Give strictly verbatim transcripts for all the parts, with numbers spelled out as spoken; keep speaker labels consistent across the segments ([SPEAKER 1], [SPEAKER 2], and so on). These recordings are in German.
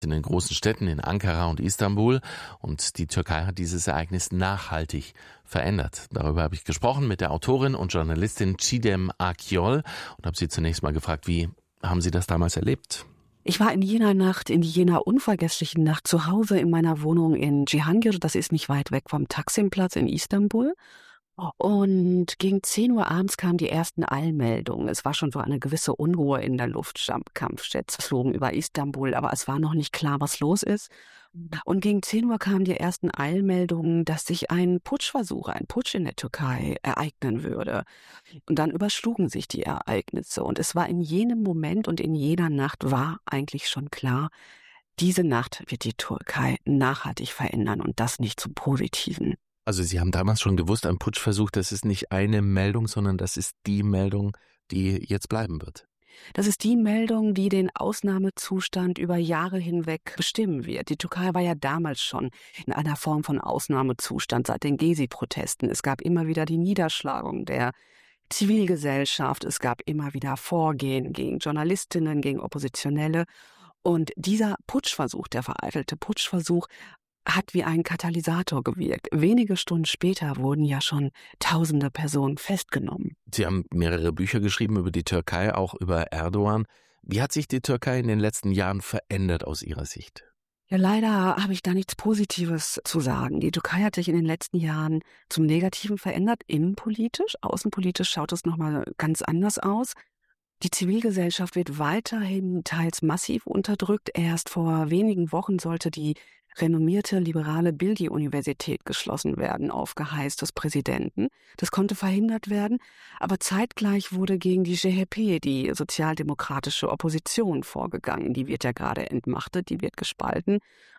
[SPEAKER 1] in den großen Städten in Ankara und Istanbul, und die Türkei hat dieses Ereignis nachhaltig verändert. Darüber habe ich gesprochen mit der Autorin und Journalistin Çiğdem Akyol und habe sie zunächst mal gefragt, wie haben Sie das damals erlebt?
[SPEAKER 2] Ich war in jener Nacht, in jener unvergesslichen Nacht zu Hause in meiner Wohnung in Cihangir, das ist nicht weit weg vom Taksimplatz in Istanbul. Und gegen zehn Uhr abends kamen die ersten Eilmeldungen. Es war schon so eine gewisse Unruhe in der Luft. Kampfjets flogen über Istanbul, aber es war noch nicht klar, was los ist. Und gegen zehn Uhr kamen die ersten Eilmeldungen, dass sich ein Putschversuch, ein Putsch in der Türkei ereignen würde. Und dann überschlugen sich die Ereignisse. Und es war in jenem Moment und in jener Nacht war eigentlich schon klar, diese Nacht wird die Türkei nachhaltig verändern und das nicht zum Positiven.
[SPEAKER 1] Also Sie haben damals schon gewusst, ein Putschversuch, das ist nicht eine Meldung, sondern das ist die Meldung, die jetzt bleiben wird.
[SPEAKER 2] Das ist die Meldung, die den Ausnahmezustand über Jahre hinweg bestimmen wird. Die Türkei war ja damals schon in einer Form von Ausnahmezustand seit den Gezi-Protesten. Es gab immer wieder die Niederschlagung der Zivilgesellschaft. Es gab immer wieder Vorgehen gegen Journalistinnen, gegen Oppositionelle. Und dieser Putschversuch, der vereitelte Putschversuch, hat wie ein Katalysator gewirkt. Wenige Stunden später wurden ja schon tausende Personen festgenommen.
[SPEAKER 1] Sie haben mehrere Bücher geschrieben über die Türkei, auch über Erdogan. Wie hat sich die Türkei in den letzten Jahren verändert aus Ihrer Sicht?
[SPEAKER 2] Ja, leider habe ich da nichts Positives zu sagen. Die Türkei hat sich in den letzten Jahren zum Negativen verändert, innenpolitisch. Außenpolitisch schaut es nochmal ganz anders aus. Die Zivilgesellschaft wird weiterhin teils massiv unterdrückt. Erst vor wenigen Wochen sollte die renommierte liberale Bilgi-Universität geschlossen werden, auf Geheiß des Präsidenten. Das konnte verhindert werden, aber zeitgleich wurde gegen die C H P, die sozialdemokratische Opposition, vorgegangen. Die wird ja gerade entmachtet, die wird gespalten.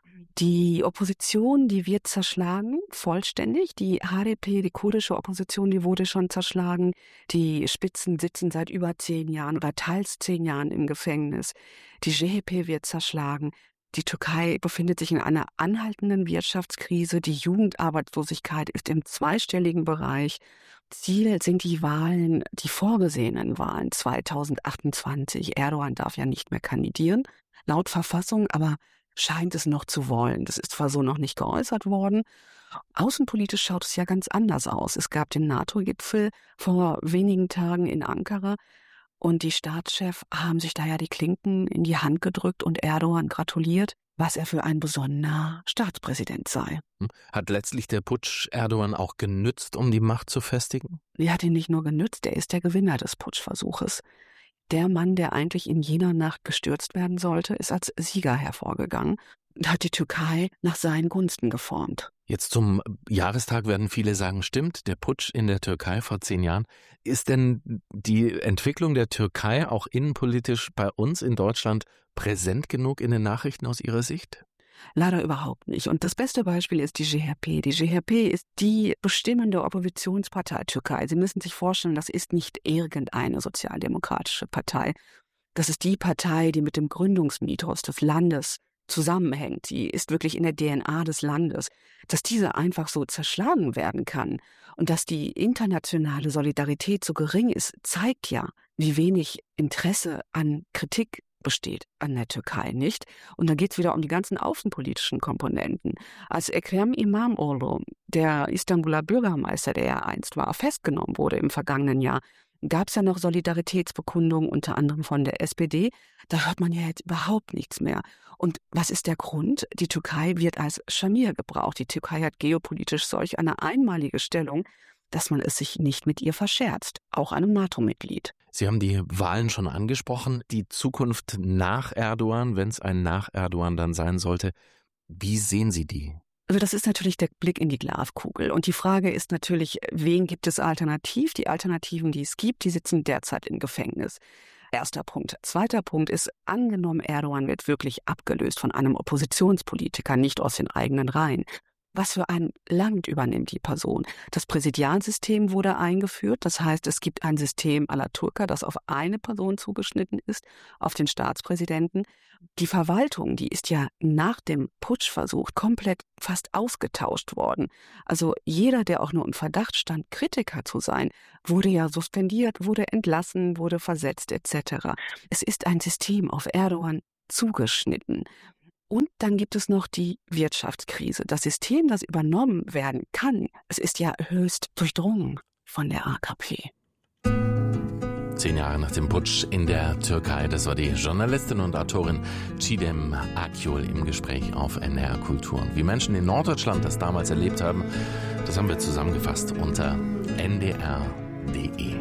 [SPEAKER 2] Die Opposition, die wird zerschlagen, vollständig. Die H D P, die kurdische Opposition, die wurde schon zerschlagen. Die Spitzen sitzen seit über zehn Jahren oder teils zehn Jahren im Gefängnis. Die C H P wird zerschlagen. Die Türkei befindet sich in einer anhaltenden Wirtschaftskrise. Die Jugendarbeitslosigkeit ist im zweistelligen Bereich. Ziel sind die Wahlen, die vorgesehenen Wahlen zweitausendachtundzwanzig. Erdogan darf ja nicht mehr kandidieren, laut Verfassung, aber scheint es noch zu wollen. Das ist zwar so noch nicht geäußert worden. Außenpolitisch schaut es ja ganz anders aus. Es gab den NATO-Gipfel vor wenigen Tagen in Ankara. Und die Staatschefs haben sich da ja die Klinken in die Hand gedrückt und Erdogan gratuliert, was er für ein besonderer Staatspräsident sei.
[SPEAKER 1] Hat letztlich der Putsch Erdogan auch genützt, um die Macht zu festigen?
[SPEAKER 2] Er hat ihn nicht nur genützt, er ist der Gewinner des Putschversuches. Der Mann, der eigentlich in jener Nacht gestürzt werden sollte, ist als Sieger hervorgegangen und hat die Türkei nach seinen Gunsten geformt.
[SPEAKER 1] Jetzt zum Jahrestag werden viele sagen, stimmt, der Putsch in der Türkei vor zehn Jahren. Ist denn die Entwicklung der Türkei auch innenpolitisch bei uns in Deutschland präsent genug in den Nachrichten aus Ihrer Sicht?
[SPEAKER 2] Leider überhaupt nicht. Und das beste Beispiel ist die C H P. Die C H P ist die bestimmende Oppositionspartei Türkei. Sie müssen sich vorstellen, das ist nicht irgendeine sozialdemokratische Partei. Das ist die Partei, die mit dem Gründungsmythos des Landes zusammenhängt. Sie ist wirklich in der D N A des Landes. Dass diese einfach so zerschlagen werden kann und dass die internationale Solidarität so gering ist, zeigt ja, wie wenig Interesse an Kritik besteht an der Türkei, nicht? Und da geht es wieder um die ganzen außenpolitischen Komponenten. Als Ekrem İmamoğlu, der Istanbuler Bürgermeister, der er einst war, festgenommen wurde im vergangenen Jahr, gab es ja noch Solidaritätsbekundungen, unter anderem von der S P D. Da hört man ja jetzt überhaupt nichts mehr. Und was ist der Grund? Die Türkei wird als Scharnier gebraucht. Die Türkei hat geopolitisch solch eine einmalige Stellung, dass man es sich nicht mit ihr verscherzt, auch einem NATO-Mitglied.
[SPEAKER 1] Sie haben die Wahlen schon angesprochen. Die Zukunft nach Erdogan, wenn es ein nach Erdogan dann sein sollte, wie sehen Sie die?
[SPEAKER 2] Also das ist natürlich der Blick in die Glaskugel. Und die Frage ist natürlich, wen gibt es alternativ? Die Alternativen, die es gibt, die sitzen derzeit im Gefängnis. Erster Punkt. Zweiter Punkt ist, angenommen, Erdogan wird wirklich abgelöst von einem Oppositionspolitiker, nicht aus den eigenen Reihen. Was für ein Land übernimmt die Person? Das Präsidialsystem wurde eingeführt. Das heißt, es gibt ein System à la Turca, das auf eine Person zugeschnitten ist, auf den Staatspräsidenten. Die Verwaltung, die ist ja nach dem Putschversuch komplett fast ausgetauscht worden. Also jeder, der auch nur im Verdacht stand, Kritiker zu sein, wurde ja suspendiert, wurde entlassen, wurde versetzt et cetera. Es ist ein System auf Erdogan zugeschnitten. Und dann gibt es noch die Wirtschaftskrise. Das System, das übernommen werden kann, es ist ja höchst durchdrungen von der A K P.
[SPEAKER 1] Zehn Jahre nach dem Putsch in der Türkei. Das war die Journalistin und Autorin Çiğdem Akyol im Gespräch auf N D R Kultur. Und wie Menschen in Norddeutschland das damals erlebt haben, das haben wir zusammengefasst unter N D R punkt D E.